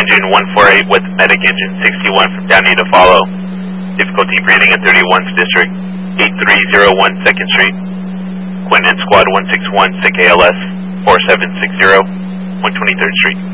Engine 148 with Medic Engine 61 from Downey to follow. Difficulty breathing at 31st District, 8301 2nd Street. Quinton Squad 161, SICK ALS 4760, 123rd Street.